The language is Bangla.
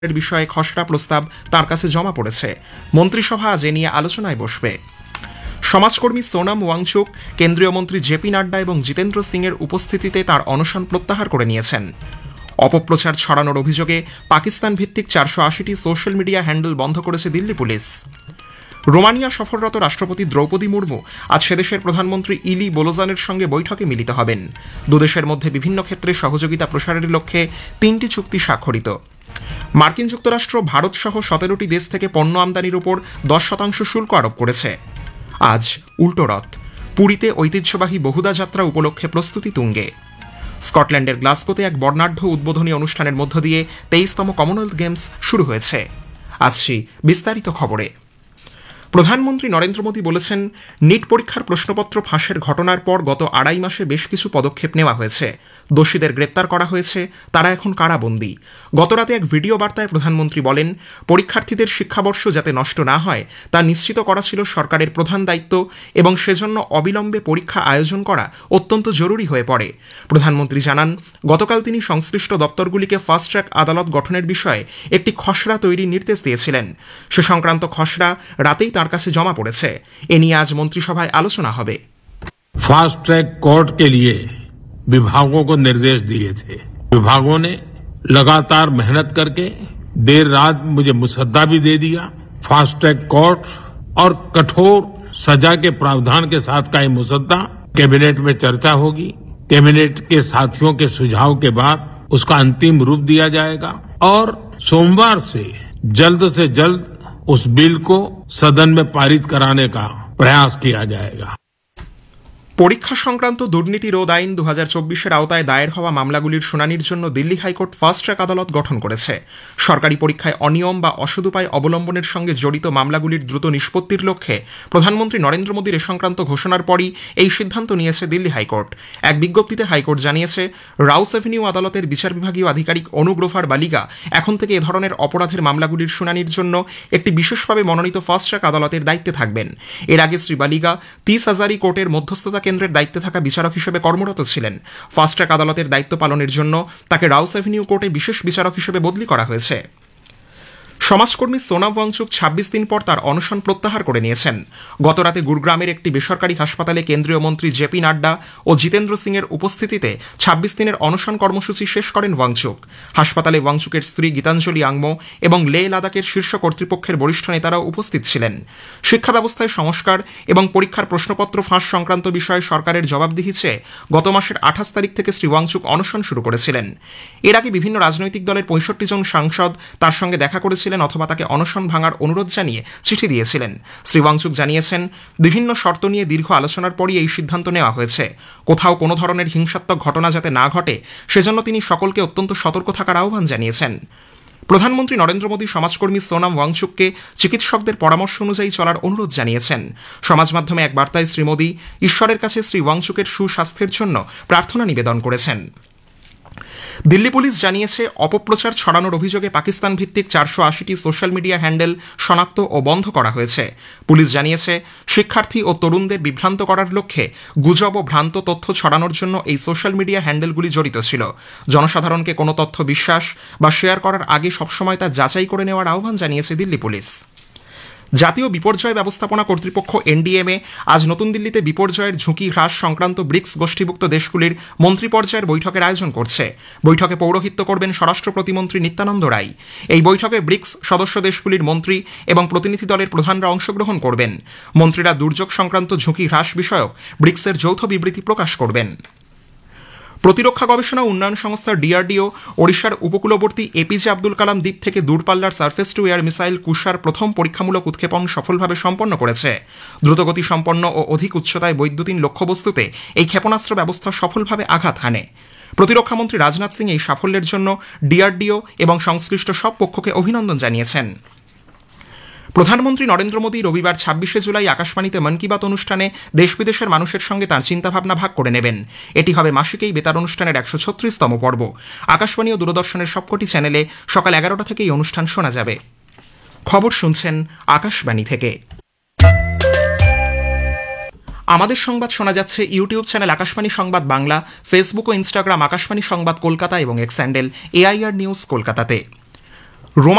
এর বিষয়ে খসড়া প্রস্তাব তার কাছে জমা পড়েছে। মন্ত্রিসভা আজ এ নিয়ে আলোচনায় বসবে। সমাজকর্মী সোনাম ওয়াংচুক কেন্দ্রীয় মন্ত্রী জেপি নাড্ডা এবং জিতেন্দ্র সিং এর উপস্থিতিতে তার অনশন প্রত্যাহার করে নিয়েছেন। অপপ্রচার ছড়ানোর অভিযোগে পাকিস্তান ভিত্তিক 480টি সোশ্যাল মিডিয়া হ্যান্ডেল বন্ধ করেছে দিল্লি পুলিশ। রোমানিয়া সফররত রাষ্ট্রপতি দ্রৌপদী মুর্মু আজ সেদেশের প্রধানমন্ত্রী ইলি বোলোজানের সঙ্গে বৈঠকে মিলিত হবেন। দুদেশের মধ্যে বিভিন্ন ক্ষেত্রে সহযোগিতা প্রসারের লক্ষ্যে 3টি চুক্তি স্বাক্ষরিত। মার্কিন যুক্তরাষ্ট্র ভারত সহ 17টি দেশ থেকে পণ্য আমদানির উপর 10% শুল্ক আরোপ করেছে। আজ উল্টো রথ, পুরীতে ঐতিহ্যবাহী বহুদা যাত্রা উপলক্ষে প্রস্তুতি তুঙ্গে। স্কটল্যান্ডের গ্লাসগোতে এক বর্ণাঢ্য উদ্বোধনী অনুষ্ঠানের মধ্য দিয়ে 23তম কমনওয়েলথ গেমস শুরু হয়েছে। আসছি বিস্তারিত খবরে। প্রধানমন্ত্রী নরেন্দ্র মোদী বলেছেন, নিট পরীক্ষার প্রশ্নপত্র ফাঁসের ঘটনার পর গত 2.5 মাসে বেশ কিছু পদক্ষেপ নেওয়া হয়েছে। দোষীদের গ্রেপ্তার করা হয়েছে, তারা এখন কারাবন্দী। গতরাতে এক ভিডিও বার্তায় প্রধানমন্ত্রী বলেন, পরীক্ষার্থীদের শিক্ষাবর্ষ যাতে নষ্ট না হয় তা নিশ্চিত করা ছিল সরকারের প্রধান দায়িত্ব এবং সেজন্য অবিলম্বে পরীক্ষা আয়োজন করা অত্যন্ত জরুরি হয়ে পড়ে। প্রধানমন্ত্রী জানান, গতকাল তিনি সংশ্লিষ্ট দপ্তরগুলিকে ফাস্ট ট্র্যাক আদালত গঠনের বিষয়ে একটি খসড়া তৈরির নির্দেশ দিয়েছিলেন। সে সংক্রান্ত খসড়া রাতেই তার কাছে জমা পড়েছে। এ নিয়ে আজ মন্ত্রিসভায় আলোচনা হবে। फास्ट ट्रैक कोर्ट के लिए विभागों को निर्देश दिए थे। विभागों ने लगातार मेहनत करके देर रात मुझे मुसद्दा भी दे दिया। फास्ट ट्रैक कोर्ट और कठोर सजा के प्रावधान के साथ का ये मुसद्दा कैबिनेट में चर्चा होगी। कैबिनेट के साथियों के सुझाव के बाद उसका अंतिम रूप दिया जाएगा और सोमवार से जल्द उस बिल को सदन में पारित कराने का प्रयास किया जाएगा। পরীক্ষা সংক্রান্ত দুর্নীতি রোধ আইন 2024-এর আওতায় দায়ের হওয়া মামলাগুলির শুনানির জন্য দিল্লি হাইকোর্ট ফাস্ট ট্র্যাক আদালত গঠন করেছে। সরকারি পরীক্ষায় অনিয়ম বা অসদুপায় অবলম্বনের সঙ্গে জড়িত মামলাগুলির দ্রুত নিষ্পত্তির লক্ষ্যে প্রধানমন্ত্রী নরেন্দ্র মোদীর এ সংক্রান্ত ঘোষণার পরই এই সিদ্ধান্ত নিয়েছে দিল্লি হাইকোর্ট। এক বিজ্ঞপ্তিতে হাইকোর্ট জানিয়েছে, রাউস এভিনিউ আদালতের বিচার বিভাগীয় আধিকারিক অনু গ্রোভার বালিগা এখন থেকে এ ধরনের অপরাধের মামলাগুলির শুনানির জন্য একটি বিশেষভাবে মনোনীত ফাস্ট ট্র্যাক আদালতের দায়িত্বে থাকবেন। এর আগে শ্রী বালিগা 30 হাজারি কোর্টের মধ্যস্থতা কেন্দ্রের দায়িত্বে থাকা বিচারক হিসেবে কর্মরত ছিলেন। ফাস্ট ট্র্যাক আদালতের দায়িত্ব পালনের জন্য তাকে রাউস এভিনিউ কোর্টে বিশেষ বিচারক হিসেবে বদলি করা হয়েছে। সমাজকর্মী সোনাম ওয়াংচুক 26 দিন পর তার অনশন প্রত্যাহার করে নিয়েছেন। গতরাতে গুরগ্রামের একটি বেসরকারি হাসপাতালে কেন্দ্রীয় মন্ত্রী জেপি নাড্ডা ও জিতেন্দ্র সিং এর উপস্থিতিতে 26 দিনের অনশন কর্মসূচি শেষ করেন ওয়াংচুক। হাসপাতালে ওয়াংচুকের স্ত্রী গীতাঞ্জলি আংমো এবং লে লাদাখের শীর্ষ কর্তৃপক্ষের বরিষ্ঠ নেতারাও উপস্থিত ছিলেন। শিক্ষা ব্যবস্থায় সংস্কার এবং পরীক্ষার প্রশ্নপত্র ফাঁস সংক্রান্ত বিষয়ে সরকারের জবাবদিহি চেয়ে গত মাসের 28 তারিখ থেকে শ্রী ওয়াংচুক অনশন শুরু করেছিলেন। এর আগে বিভিন্ন রাজনৈতিক দলের 65 জন সাংসদ তার সঙ্গে দেখা করেছিলেন অথবা তাকে অনশন ভাঙার অনুরোধ জানিয়ে চিঠি দিয়েছিলেন। শ্রী ওয়াংচুক জানিয়েছেন, বিভিন্ন শর্ত নিয়ে দীর্ঘ আলোচনার পরই এই সিদ্ধান্ত নেওয়া হয়েছে। কোথাও কোনো ধরনের হিংসাত্মক ঘটনা যাতে না ঘটে সেজন্য তিনি সকলকে অত্যন্ত সতর্ক থাকার আহ্বান জানিয়েছেন। প্রধানমন্ত্রী নরেন্দ্র মোদী সমাজকর্মী সোনাম ওয়াংচুককে চিকিৎসকদের পরামর্শ অনুযায়ী চলার অনুরোধ জানিয়েছেন। সমাজ মাধ্যমে এক বার্তায় শ্রী মোদী ঈশ্বরের কাছে শ্রী ওয়াংচুকের সুস্বাস্থ্যের জন্য প্রার্থনা নিবেদন করেছেন। দিল্লি পুলিশ জানিয়েছে, অপপ্রচার ছড়ানোর অভিযোগে পাকিস্তান ভিত্তিক 480টি সোশ্যাল মিডিয়া হ্যান্ডেল শনাক্ত ও বন্ধ করা হয়েছে। পুলিশ জানিয়েছে, শিক্ষার্থী ও তরুণদের বিভ্রান্ত করার লক্ষ্যে গুজব ও ভ্রান্ত তথ্য ছড়ানোর জন্য এই সোশ্যাল মিডিয়া হ্যান্ডেলগুলি জড়িত ছিল। জনসাধারণকে কোনো তথ্য বিশ্বাস বা শেয়ার করার আগে সবসময় তা যাচাই করে নেওয়ার আহ্বান জানিয়েছে দিল্লি পুলিশ। জাতীয় বিপর্যয় ব্যবস্থাপনা কর্তৃপক্ষ এনডিএমএ আজ নতুন দিল্লিতে বিপর্যয়ের ঝুঁকি হ্রাস সংক্রান্ত ব্রিক্স গোষ্ঠীভুক্ত দেশগুলির মন্ত্রী পর্যায়ের বৈঠকের আয়োজন করছে। বৈঠকে পৌরোহিত্য করবেন স্বরাষ্ট্র প্রতিমন্ত্রী নিত্যানন্দ রায়। এই বৈঠকে ব্রিক্স সদস্য দেশগুলির মন্ত্রী এবং প্রতিনিধি দলের প্রধানরা অংশগ্রহণ করবেন। মন্ত্রীরা দুর্যোগ সংক্রান্ত ঝুঁকি হ্রাস বিষয়ক ব্রিক্সের যৌথ বিবৃতি প্রকাশ করবেন। প্রতিরক্ষা গবেষণা উন্নয়ন সংস্থা ডিআরডিও ওড়িশার উপকূলবর্তী এপিজে আব্দুল কালাম দ্বীপ থেকে দূরপাল্লার সার্ফেস টু এয়ার মিসাইল কুশার প্রথম পরীক্ষামূলক উৎক্ষেপণ সফলভাবে সম্পন্ন করেছে। দ্রুতগতি সম্পন্ন ও অধিক উচ্চতায় বৈদ্যুতিন লক্ষ্যবস্তুতে এই ক্ষেপণাস্ত্র ব্যবস্থা সফলভাবে আঘাত হানে। প্রতিরক্ষামন্ত্রী রাজনাথ সিং এই সাফল্যের জন্য ডিআরডিও এবং সংশ্লিষ্ট সব পক্ষকে অভিনন্দন জানিয়েছেন। প্রধানমন্ত্রী নরেন্দ্র মোদী রবিবার 26শে জুলাই আকাশবাণীতে মন কি বাত অনুষ্ঠানে দেশ বিদেশের মানুষের সঙ্গে তাঁর চিন্তাভাবনা ভাগ করে নেবেন। এটি হবে মাসিক এই বেতার অনুষ্ঠানের 136তম পর্ব। আকাশবাণী ও দূরদর্শনের সবকটি চ্যানেলে সকাল 11টা থেকে এই অনুষ্ঠান শোনা যাবে। খবর শুনছেন আকাশবাণী থেকে। আমাদের সংবাদ শোনা যাচ্ছে ইউটিউব চ্যানেল আকাশবাণী সংবাদ বাংলা, ফেসবুক ও ইনস্টাগ্রাম আকাশবাণী সংবাদ কলকাতা এবং এক্স হ্যান্ডেল এআইআর নিউজ কলকাতাতে। রোমা